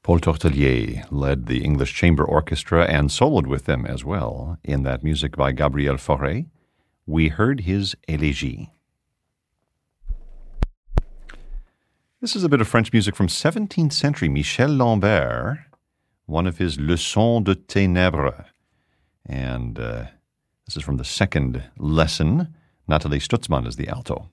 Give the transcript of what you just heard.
Paul Tortelier led the English Chamber Orchestra and soloed with them as well in that music by Gabriel Fauré. We heard his Élégie. This is a bit of French music from 17th century. Michel Lambert, one of his Leçons de Ténèbres. And this is from the second lesson. Nathalie Stutzmann is the alto.